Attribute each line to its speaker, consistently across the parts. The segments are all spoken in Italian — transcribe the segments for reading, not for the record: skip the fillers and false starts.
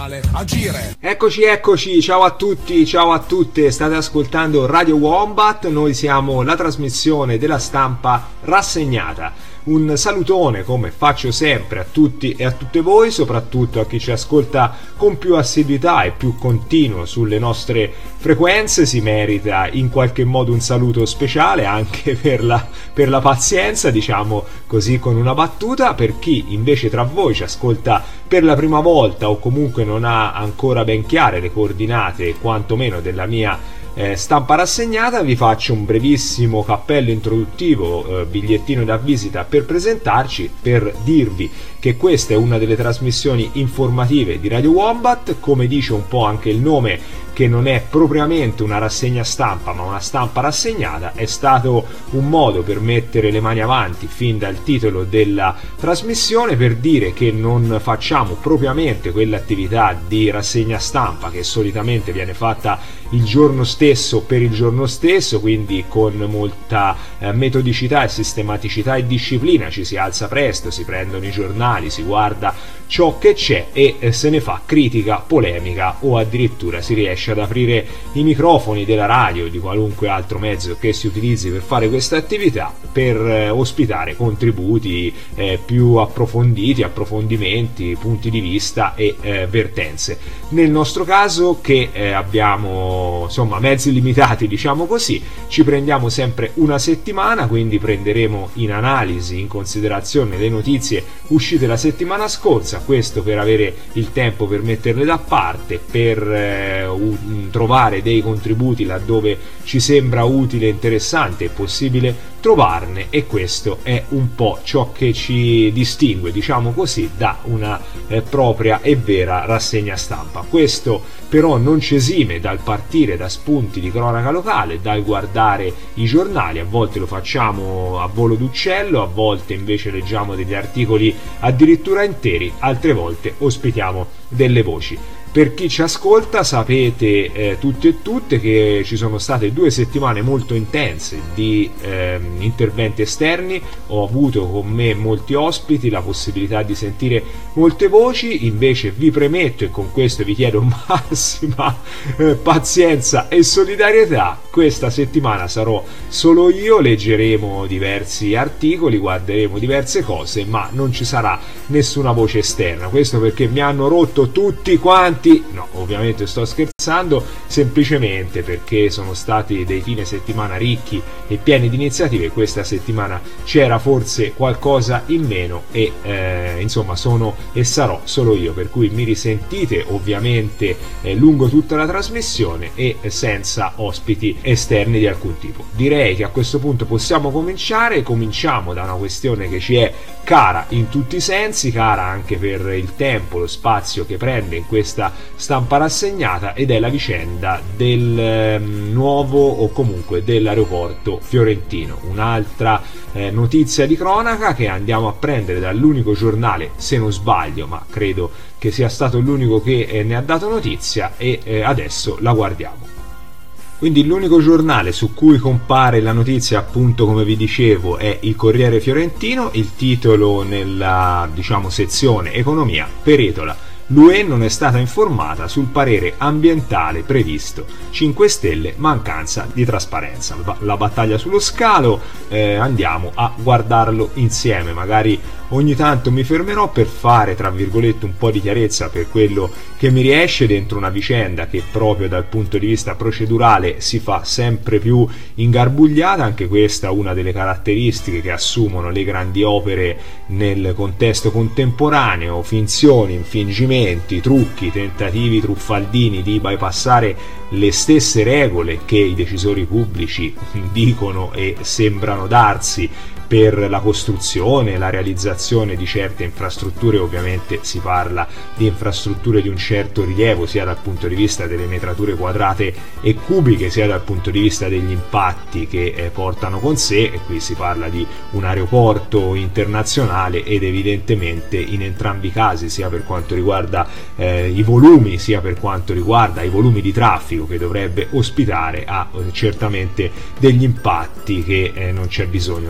Speaker 1: male, agire.
Speaker 2: Eccoci, ciao a tutti, ciao a tutte, state ascoltando Radio Wombat, noi siamo la trasmissione della stampa rassegnata. Un salutone, come faccio sempre, a tutti e a tutte voi, soprattutto a chi ci ascolta con più assiduità e più continuo sulle nostre frequenze. Si merita in qualche modo un saluto speciale anche per la pazienza, diciamo così con una battuta. Per chi invece tra voi ci ascolta per la prima volta o comunque non ha ancora ben chiare le coordinate quantomeno della mia stampa rassegnata, vi faccio un brevissimo cappello introduttivo, bigliettino da visita per presentarci, per dirvi che questa è una delle trasmissioni informative di Radio Wombat. Come dice un po' anche il nome, che non è propriamente una rassegna stampa ma una stampa rassegnata, è stato un modo per mettere le mani avanti fin dal titolo della trasmissione, per dire che non facciamo propriamente quell'attività di rassegna stampa che solitamente viene fatta il giorno stesso per il giorno stesso, quindi con molta metodicità e sistematicità e disciplina. Ci si alza presto, si prendono i giornali, si guarda ciò che c'è e se ne fa critica, polemica o addirittura si riesce ad aprire i microfoni della radio o di qualunque altro mezzo che si utilizzi per fare questa attività, per ospitare contributi più approfonditi, approfondimenti, punti di vista e vertenze. Nel nostro caso, che abbiamo insomma mezzi limitati, diciamo così, ci prendiamo sempre una settimana, quindi prenderemo in analisi, in considerazione le notizie uscite la settimana scorsa, questo per avere il tempo per metterle da parte, per trovare dei contributi laddove ci sembra utile, interessante e possibile trovarne, e questo è un po' ciò che ci distingue, diciamo così, da una propria e vera rassegna stampa. Questo però non ci esime dal partire da spunti di cronaca locale, dal guardare i giornali. A volte lo facciamo a volo d'uccello, a volte invece leggiamo degli articoli addirittura interi, altre volte ospitiamo delle voci. Per chi ci ascolta, sapete tutti e tutte che ci sono state 2 settimane molto intense di interventi esterni. Ho avuto con me molti ospiti, la possibilità di sentire molte voci. Invece vi premetto, e con questo vi chiedo massima pazienza e solidarietà, questa settimana sarò solo io, leggeremo diversi articoli, guarderemo diverse cose, ma non ci sarà nessuna voce esterna. Questo perché mi hanno rotto tutti quanti. No, ovviamente sto scherzando, semplicemente perché sono stati dei fine settimana ricchi e pieni di iniziative. Questa settimana c'era forse qualcosa in meno e insomma sono e sarò solo io, per cui mi risentite ovviamente lungo tutta la trasmissione e senza ospiti esterni di alcun tipo. Direi che a questo punto possiamo cominciare. Cominciamo da una questione che ci è cara in tutti i sensi, cara anche per il tempo, lo spazio che prende in questa stampa rassegnata, ed è la vicenda del nuovo o comunque dell'aeroporto fiorentino. Un'altra notizia di cronaca che andiamo a prendere dall'unico giornale, se non sbaglio, ma credo che sia stato l'unico che ne ha dato notizia, e adesso la guardiamo. Quindi l'unico giornale su cui compare la notizia, appunto come vi dicevo, è il Corriere Fiorentino. Il titolo nella, diciamo, sezione economia: peretola, l'UE non è stata informata sul parere ambientale previsto, 5 Stelle, mancanza di trasparenza. La battaglia sullo scalo, andiamo a guardarlo insieme. Magari ogni tanto mi fermerò per fare, tra virgolette, un po' di chiarezza per quello che mi riesce dentro una vicenda che proprio dal punto di vista procedurale si fa sempre più ingarbugliata. Anche questa è una delle caratteristiche che assumono le grandi opere nel contesto contemporaneo: finzioni, infingimenti, trucchi, tentativi truffaldini di bypassare le stesse regole che i decisori pubblici dicono e sembrano darsi per la costruzione, la realizzazione di certe infrastrutture. Ovviamente si parla di infrastrutture di un certo rilievo, sia dal punto di vista delle metrature quadrate e cubiche, sia dal punto di vista degli impatti che portano con sé, e qui si parla di un aeroporto internazionale, ed evidentemente in entrambi i casi, sia per quanto riguarda i volumi, sia per quanto riguarda i volumi di traffico che dovrebbe ospitare, ha certamente degli impatti che non c'è bisogno insomma di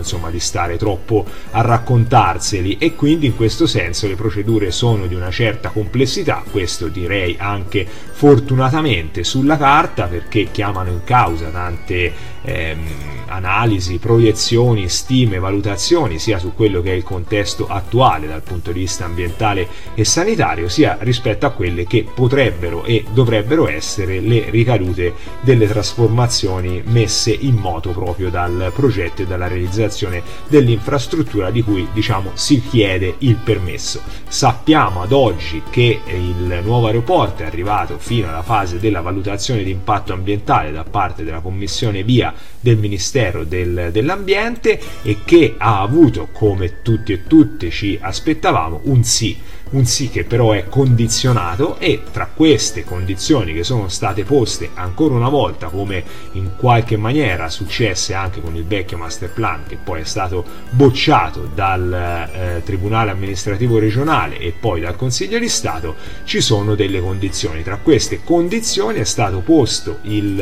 Speaker 2: stare troppo a raccontarseli, e quindi in questo senso le procedure sono di una certa complessità, questo direi anche fortunatamente sulla carta, perché chiamano in causa tante analisi, proiezioni, stime, valutazioni sia su quello che è il contesto attuale dal punto di vista ambientale e sanitario, sia rispetto a quelle che potrebbero e dovrebbero essere le ricadute delle trasformazioni messe in moto proprio dal progetto e dalla realizzazione dell'infrastruttura di cui, diciamo, si chiede il permesso. Sappiamo ad oggi che il nuovo aeroporto è arrivato fino alla fase della valutazione di impatto ambientale da parte della commissione VIA del Ministero dell'Ambiente, e che ha avuto, come tutti e tutte ci aspettavamo, un sì che però è condizionato, e tra queste condizioni che sono state poste ancora una volta, come in qualche maniera successe anche con il vecchio master plan che poi è stato bocciato dal Tribunale amministrativo regionale e poi dal Consiglio di Stato, ci sono delle condizioni. Tra queste condizioni è stato posto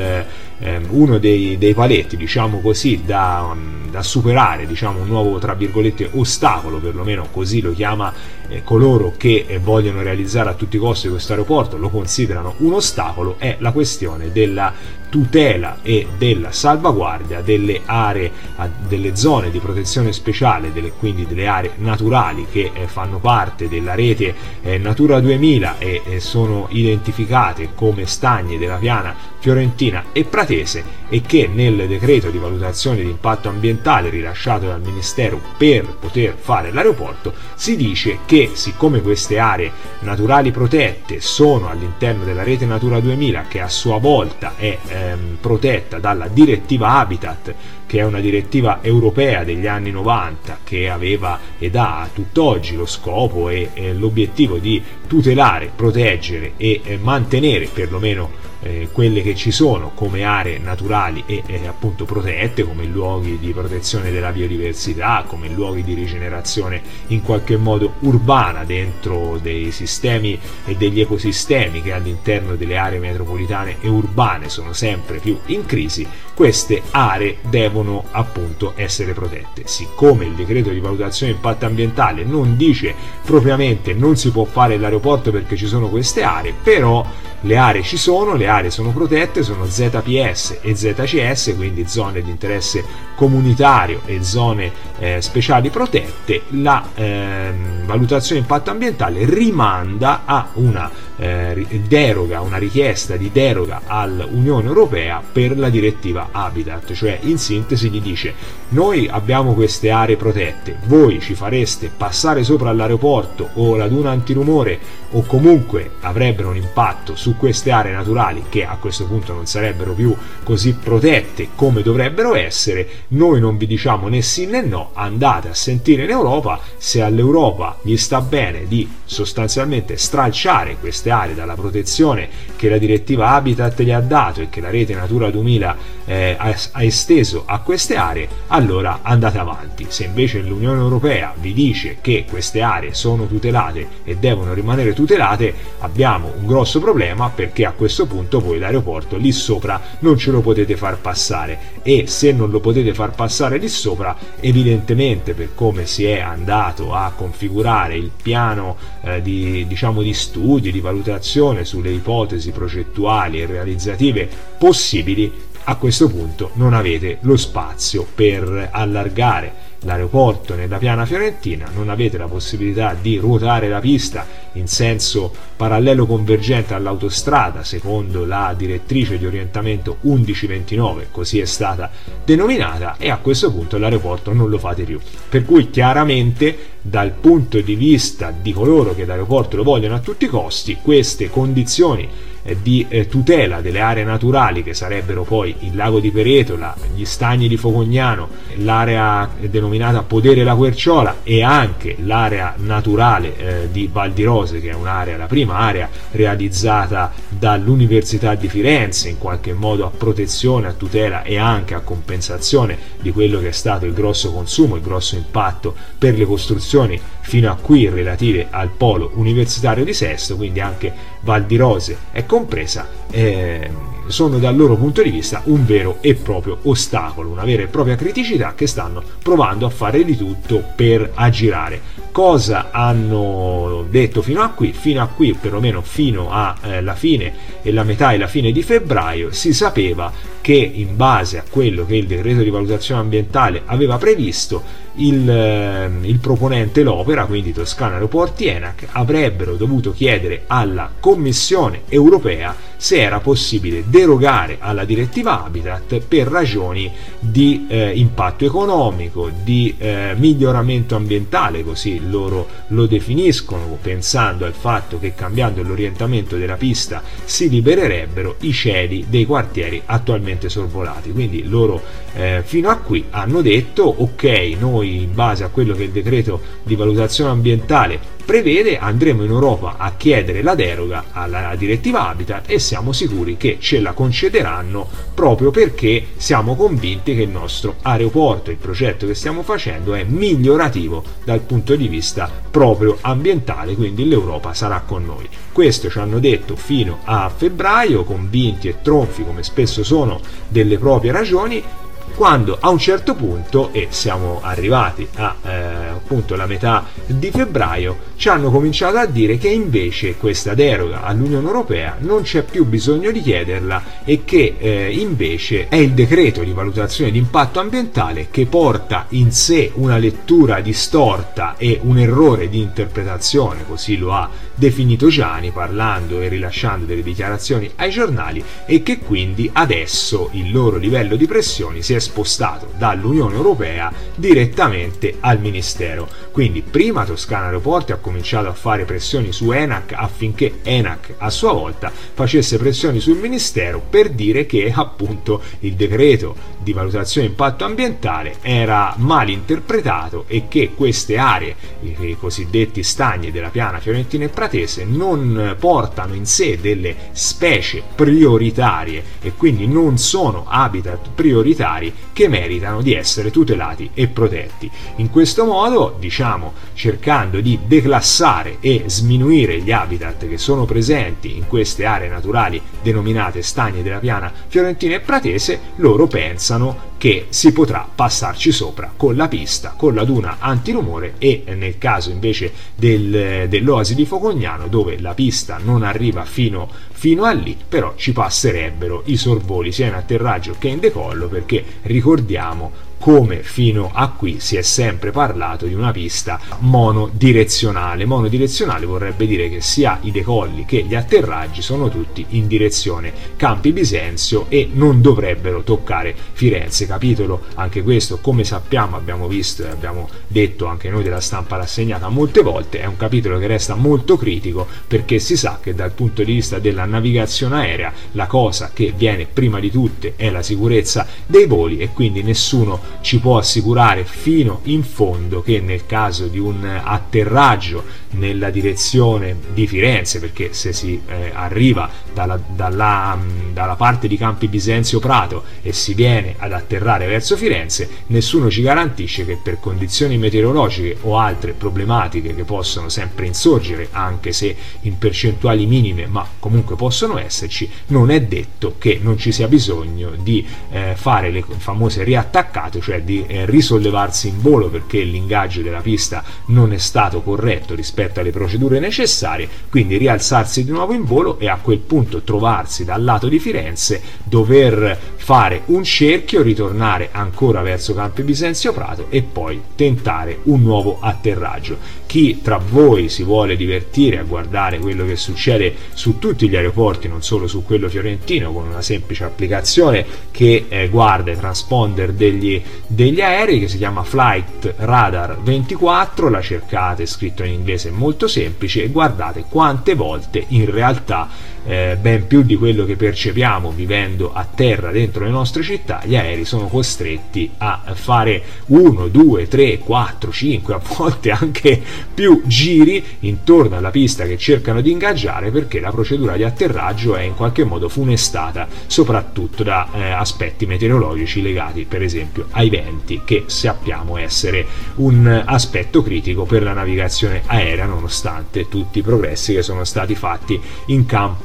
Speaker 2: uno dei paletti, diciamo così, da superare, diciamo un nuovo, tra virgolette, ostacolo, perlomeno così lo chiama coloro che vogliono realizzare a tutti i costi questo aeroporto, lo considerano un ostacolo, è la questione della tutela e della salvaguardia delle aree, delle zone di protezione speciale, quindi delle aree naturali che fanno parte della rete Natura 2000 e sono identificate come stagni della piana fiorentina e pratese, e che nel decreto di valutazione di impatto ambientale rilasciato dal Ministero per poter fare l'aeroporto si dice che, siccome queste aree naturali protette sono all'interno della rete Natura 2000, che a sua volta è protetta dalla direttiva Habitat, che è una direttiva europea degli anni 90 che aveva ed ha a tutt'oggi lo scopo e l'obiettivo di tutelare, proteggere e mantenere perlomeno quelle che ci sono come aree naturali e appunto protette, come luoghi di protezione della biodiversità, come luoghi di rigenerazione in qualche modo urbana dentro dei sistemi e degli ecosistemi che all'interno delle aree metropolitane e urbane sono sempre più in crisi. Queste aree devono appunto essere protette. Siccome il decreto di valutazione di impatto ambientale non dice propriamente non si può fare l'aeroporto perché ci sono queste aree, però le aree ci sono, le aree sono protette, sono ZPS e ZCS, quindi zone di interesse comunitario e zone speciali protette. La valutazione di impatto ambientale rimanda a una deroga, una richiesta di deroga all'Unione Europea per la direttiva Habitat, cioè in sintesi gli dice: noi abbiamo queste aree protette, voi ci fareste passare sopra l'aeroporto o la duna antirumore, o comunque avrebbero un impatto su queste aree naturali che a questo punto non sarebbero più così protette come dovrebbero essere. Noi non vi diciamo né sì né no, andate a sentire in Europa, se all'Europa gli sta bene di sostanzialmente stralciare queste aree dalla protezione che la direttiva Habitat gli ha dato e che la rete Natura 2000 ha esteso a queste aree, allora andate avanti. Se invece l'Unione Europea vi dice che queste aree sono tutelate e devono rimanere tutelate, abbiamo un grosso problema, perché a questo punto voi l'aeroporto lì sopra non ce lo potete far passare, e se non lo potete far passare lì sopra, evidentemente per come si è andato a configurare il piano di studi, di valutazione sulle ipotesi progettuali e realizzative possibili, a questo punto non avete lo spazio per allargare l'aeroporto nella piana fiorentina, non avete la possibilità di ruotare la pista in senso parallelo convergente all'autostrada secondo la direttrice di orientamento 1129, così è stata denominata, e a questo punto l'aeroporto non lo fate più. Per cui chiaramente dal punto di vista di coloro che l'aeroporto lo vogliono a tutti i costi, queste condizioni di tutela delle aree naturali, che sarebbero poi il lago di Peretola, gli stagni di Focognano, l'area denominata Podere la Querciola e anche l'area naturale di Val di Rose, che è un'area, la prima area realizzata dall'Università di Firenze in qualche modo a protezione, a tutela e anche a compensazione di quello che è stato il grosso consumo, il grosso impatto per le costruzioni fino a qui relative al polo universitario di Sesto, quindi anche Val di Rose è compresa. sono dal loro punto di vista un vero e proprio ostacolo, una vera e propria criticità che stanno provando a fare di tutto per aggirare. Cosa hanno detto fino a qui? Fino a qui, perlomeno fino alla fine e la metà e la fine di febbraio, si sapeva che in base a quello che il decreto di valutazione ambientale aveva previsto, il proponente l'opera, quindi Toscana Aeroporti ENAC, avrebbero dovuto chiedere alla Commissione europea se era possibile derogare alla direttiva Habitat per ragioni di impatto economico, di miglioramento ambientale, così loro lo definiscono, pensando al fatto che cambiando l'orientamento della pista si libererebbero i cieli dei quartieri attualmente sorvolati. Quindi loro fino a qui hanno detto ok, noi in base a quello che il decreto di valutazione ambientale prevede andremo in Europa a chiedere la deroga alla direttiva Habitat e siamo sicuri che ce la concederanno, proprio perché siamo convinti che il nostro aeroporto, il progetto che stiamo facendo, è migliorativo dal punto di vista proprio ambientale, quindi l'Europa sarà con noi. Questo ci hanno detto fino a febbraio, convinti e tronfi come spesso sono delle proprie ragioni, quando a un certo punto, e siamo arrivati a appunto la metà di febbraio, ci hanno cominciato a dire che invece questa deroga all'Unione Europea non c'è più bisogno di chiederla e che invece è il decreto di valutazione di impatto ambientale che porta in sé una lettura distorta e un errore di interpretazione, così lo ha definito Giani parlando e rilasciando delle dichiarazioni ai giornali, e che quindi adesso il loro livello di pressioni si è spostato dall'Unione Europea direttamente al Ministero. Quindi prima Toscana Aeroporti ha cominciato a fare pressioni su ENAC affinché ENAC a sua volta facesse pressioni sul Ministero per dire che appunto il decreto di valutazione impatto ambientale era mal interpretato e che queste aree, i cosiddetti stagni della piana fiorentina e pratese, non portano in sé delle specie prioritarie e quindi non sono habitat prioritari che meritano di essere tutelati e protetti. In questo modo, diciamo, cercando di declassare e sminuire gli habitat che sono presenti in queste aree naturali denominate stagni della piana fiorentina e pratese, loro pensano che si potrà passarci sopra con la pista, con la duna antirumore, e nel caso invece dell'Oasi di Focognano, dove la pista non arriva fino a lì, però ci passerebbero i sorvoli sia in atterraggio che in decollo, perché ricordiamo come fino a qui si è sempre parlato di una pista monodirezionale. Monodirezionale vorrebbe dire che sia i decolli che gli atterraggi sono tutti in direzione Campi Bisenzio e non dovrebbero toccare Firenze. Capitolo anche questo, come sappiamo, abbiamo visto e abbiamo detto anche noi della Stampa Rassegnata molte volte, è un capitolo che resta molto critico, perché si sa che dal punto di vista della navigazione aerea la cosa che viene prima di tutte è la sicurezza dei voli, e quindi nessuno ci può assicurare fino in fondo che nel caso di un atterraggio nella direzione di Firenze, perché se si arriva dalla parte di Campi Bisenzio Prato e si viene ad atterrare verso Firenze, nessuno ci garantisce che per condizioni meteorologiche o altre problematiche che possono sempre insorgere, anche se in percentuali minime, ma comunque possono esserci, non è detto che non ci sia bisogno di fare le famose riattaccate, cioè di risollevarsi in volo perché l'ingaggio della pista non è stato corretto rispetto alle procedure necessarie, quindi rialzarsi di nuovo in volo e a quel punto trovarsi dal lato di Firenze, dover fare un cerchio, ritornare ancora verso Campi Bisenzio Prato e poi tentare un nuovo atterraggio. Chi tra voi si vuole divertire a guardare quello che succede su tutti gli aeroporti, non solo su quello fiorentino, con una semplice applicazione che guarda i transponder degli aerei, che si chiama Flight Radar 24, la cercate, scritto in inglese, molto semplice, e guardate quante volte in realtà ben più di quello che percepiamo vivendo a terra dentro le nostre città, gli aerei sono costretti a fare 1, 2, 3, 4, 5, a volte anche più giri intorno alla pista che cercano di ingaggiare, perché la procedura di atterraggio è in qualche modo funestata soprattutto da aspetti meteorologici legati per esempio ai venti, che sappiamo essere un aspetto critico per la navigazione aerea, nonostante tutti i progressi che sono stati fatti in campo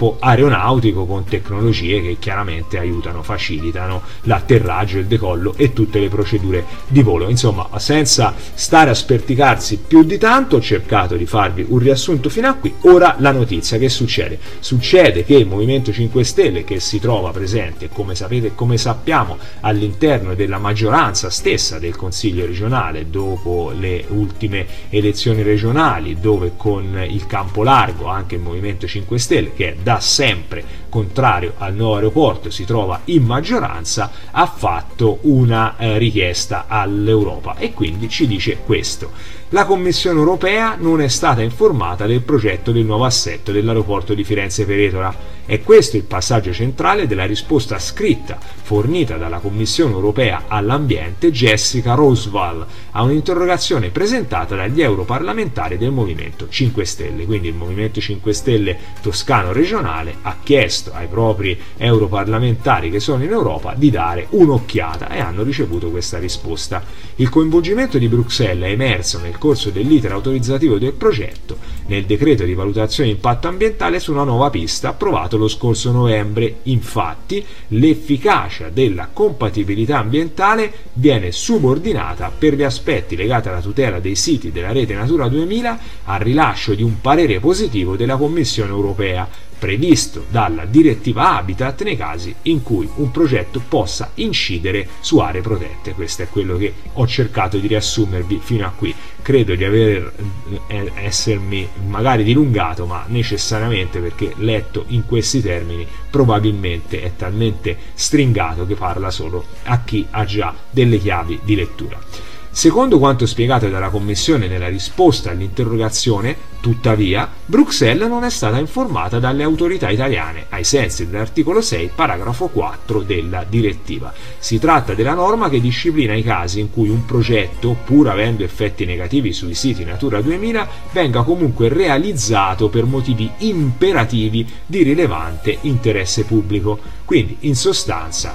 Speaker 2: campo aeronautico con tecnologie che chiaramente aiutano, facilitano l'atterraggio, il decollo e tutte le procedure di volo. Insomma, senza stare a sperticarsi più di tanto, ho cercato di farvi un riassunto fino a qui. Ora la notizia: che succede? Succede che il Movimento 5 Stelle, che si trova presente, come sapete e come sappiamo, all'interno della maggioranza stessa del Consiglio regionale dopo le ultime elezioni regionali, dove con il campo largo anche il Movimento 5 Stelle, che è da sempre contrario al nuovo aeroporto, si trova in maggioranza, ha fatto una richiesta all'Europa e quindi ci dice questo: la Commissione europea non è stata informata del progetto del nuovo assetto dell'aeroporto di Firenze-Peretola. È questo il passaggio centrale della risposta scritta fornita dalla Commissione europea all'ambiente Jessica Roswell a un'interrogazione presentata dagli europarlamentari del Movimento 5 Stelle. Quindi il Movimento 5 Stelle toscano regionale ha chiesto ai propri europarlamentari che sono in Europa di dare un'occhiata e hanno ricevuto questa risposta. Il coinvolgimento di Bruxelles è emerso nel corso dell'iter autorizzativo del progetto nel decreto di valutazione di impatto ambientale su una nuova pista approvato lo scorso novembre. Infatti, l'efficacia della compatibilità ambientale viene subordinata, per gli aspetti legati alla tutela dei siti della rete Natura 2000, al rilascio di un parere positivo della Commissione europea, previsto dalla direttiva Habitat nei casi in cui un progetto possa incidere su aree protette. Questo è quello che ho cercato di riassumervi fino a qui. Credo di essermi magari dilungato, ma necessariamente, perché letto in questi termini probabilmente è talmente stringato che parla solo a chi ha già delle chiavi di lettura. Secondo quanto spiegato dalla Commissione nella risposta all'interrogazione, tuttavia, Bruxelles non è stata informata dalle autorità italiane, ai sensi dell'articolo 6, paragrafo 4 della direttiva. Si tratta della norma che disciplina i casi in cui un progetto, pur avendo effetti negativi sui siti Natura 2000, venga comunque realizzato per motivi imperativi di rilevante interesse pubblico. Quindi in sostanza,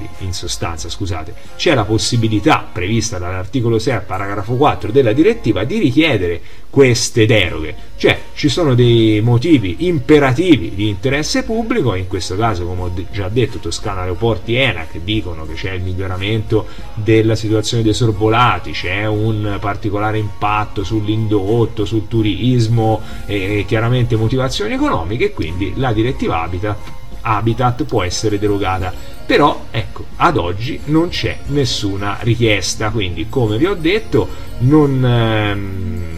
Speaker 2: c'è la possibilità prevista dall'articolo 6, paragrafo 4 della direttiva, di richiedere queste deroghe. Cioè, ci sono dei motivi imperativi di interesse pubblico, in questo caso, come ho già detto, Toscana Aeroporti ENAC dicono che c'è il miglioramento della situazione dei sorvolati, c'è un particolare impatto sull'indotto, sul turismo e chiaramente motivazioni economiche, e quindi la direttiva Habitat può essere derogata. Però ecco, ad oggi non c'è nessuna richiesta, quindi come vi ho detto non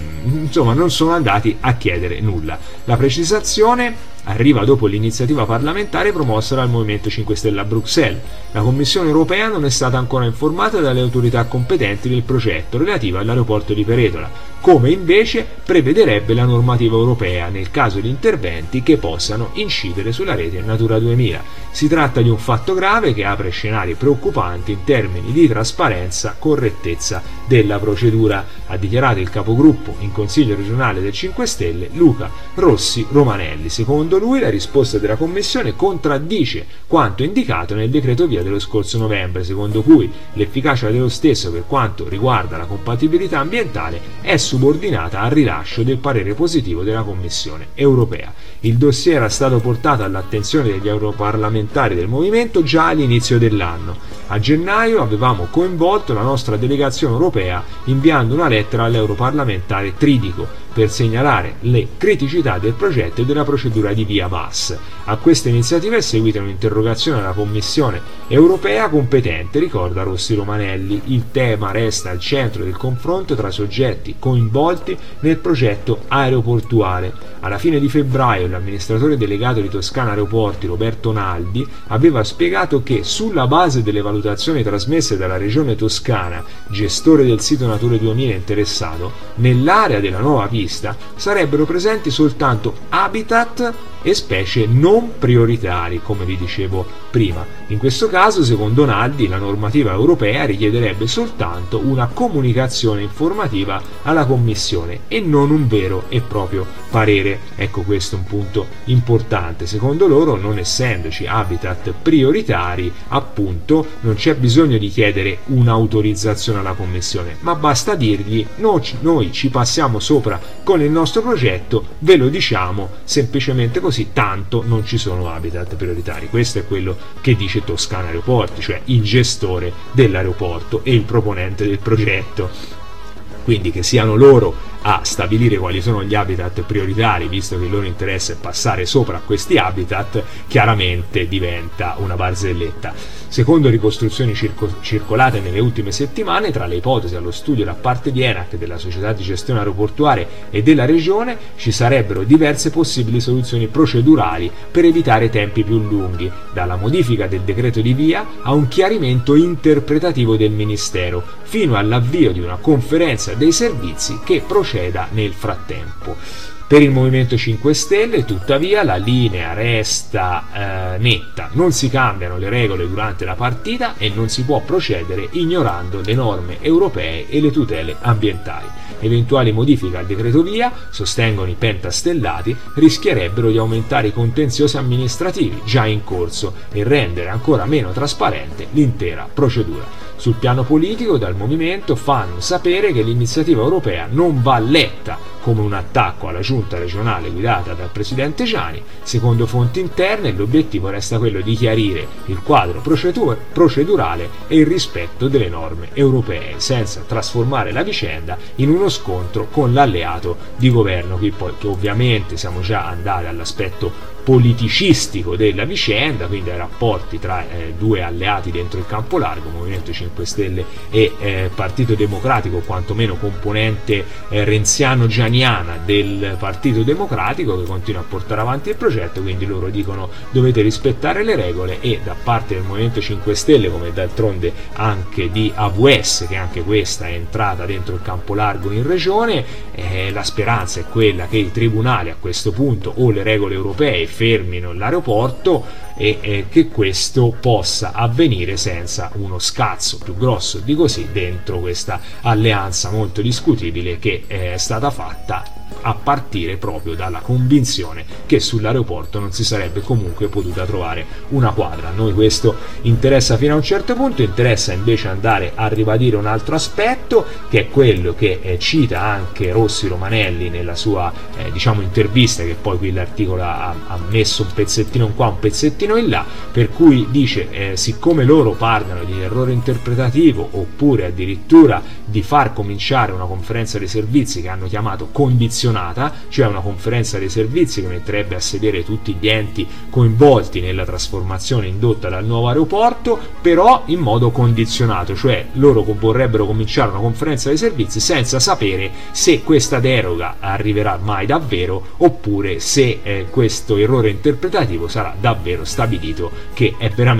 Speaker 2: sono andati a chiedere nulla. La precisazione arriva dopo l'iniziativa parlamentare promossa dal Movimento 5 Stelle a Bruxelles. La Commissione europea non è stata ancora informata dalle autorità competenti del progetto relativo all'aeroporto di Peretola, come invece prevederebbe la normativa europea nel caso di interventi che possano incidere sulla rete Natura 2000. Si tratta di un fatto grave che apre scenari preoccupanti in termini di trasparenza, correttezza della procedura, ha dichiarato il capogruppo in Consiglio regionale del 5 Stelle Luca Rossi Romanelli. Secondo lui la risposta della Commissione contraddice quanto indicato nel decreto via dello scorso novembre, secondo cui l'efficacia dello stesso per quanto riguarda la compatibilità ambientale è subordinata al rilascio del parere positivo della Commissione europea. Il dossier era stato portato all'attenzione degli europarlamentari del movimento già all'inizio dell'anno. A gennaio avevamo coinvolto la nostra delegazione europea inviando una lettera all'europarlamentare Tridico per segnalare le criticità del progetto e della procedura di via VAS. A questa iniziativa è seguita un'interrogazione alla Commissione europea competente, ricorda Rossi Romanelli. Il tema resta al centro del confronto tra soggetti coinvolti nel progetto aeroportuale. Alla fine di febbraio l'amministratore delegato di Toscana Aeroporti Roberto Naldi aveva spiegato che sulla base delle valutazioni trasmesse dalla Regione Toscana, gestore del sito Natura 2000 interessato, nell'area della nuova pista sarebbero presenti soltanto habitat e specie non prioritari, come vi dicevo prima. In questo caso, secondo Naldi, la normativa europea richiederebbe soltanto una comunicazione informativa alla Commissione e non un vero e proprio parere. Ecco, questo è un punto importante. Secondo loro, non essendoci habitat prioritari, appunto, non c'è bisogno di chiedere un'autorizzazione alla Commissione, ma basta dirgli noi ci passiamo sopra con il nostro progetto, ve lo diciamo semplicemente così, così, tanto non ci sono habitat prioritari. Questo è quello che dice Toscana Aeroporti, cioè il gestore dell'aeroporto e il proponente del progetto. Quindi che siano loro a stabilire quali sono gli habitat prioritari, visto che il loro interesse è passare sopra questi habitat, chiaramente diventa una barzelletta. Secondo ricostruzioni circolate nelle ultime settimane, tra le ipotesi allo studio da parte di ENAC, della società di gestione aeroportuale e della regione, ci sarebbero diverse possibili soluzioni procedurali per evitare tempi più lunghi, dalla modifica del decreto di via a un chiarimento interpretativo del Ministero, fino all'avvio di una conferenza dei servizi che proceda nel frattempo. Per il Movimento 5 Stelle, tuttavia, la linea resta netta: non si cambiano le regole durante la partita e non si può procedere ignorando le norme europee e le tutele ambientali. Eventuali modifiche al decreto via, sostengono i pentastellati, rischierebbero di aumentare i contenziosi amministrativi già in corso e rendere ancora meno trasparente l'intera procedura. Sul piano politico, dal Movimento fanno sapere che l'iniziativa europea non va letta come un attacco alla giunta regionale guidata dal presidente Giani. Secondo fonti interne, l'obiettivo resta quello di chiarire il quadro procedurale e il rispetto delle norme europee, senza trasformare la vicenda in uno scontro con l'alleato di governo. Qui poi, che ovviamente siamo già andati all'aspetto politicistico della vicenda, quindi ai rapporti tra due alleati dentro il campo largo, Movimento 5 Stelle e Partito Democratico, quantomeno componente renziano-gianiana del Partito Democratico, che continua a portare avanti il progetto. Quindi loro dicono: dovete rispettare le regole, e da parte del Movimento 5 Stelle, come d'altronde anche di AVS, che anche questa è entrata dentro il campo largo in regione, la speranza è quella che i tribunali a questo punto o le regole europee fermino l'aeroporto e che questo possa avvenire senza uno scazzo più grosso di così dentro questa alleanza molto discutibile che è stata fatta a partire proprio dalla convinzione che sull'aeroporto non si sarebbe comunque potuta trovare una quadra. A noi questo interessa fino a un certo punto. Interessa invece andare a ribadire un altro aspetto, che è quello che cita anche Rossi Romanelli nella sua intervista, che poi qui l'articolo ha messo un pezzettino qua, un pezzettino in là, per cui dice siccome loro parlano di errore interpretativo oppure addirittura di far cominciare una conferenza dei servizi che hanno chiamato condizionata, cioè una conferenza dei servizi che metterebbe a sedere tutti gli enti coinvolti nella trasformazione indotta dal nuovo aeroporto, però in modo condizionato, cioè loro vorrebbero cominciare una conferenza dei servizi senza sapere se questa deroga arriverà mai davvero, oppure se questo errore interpretativo sarà davvero stabilito, che è veramente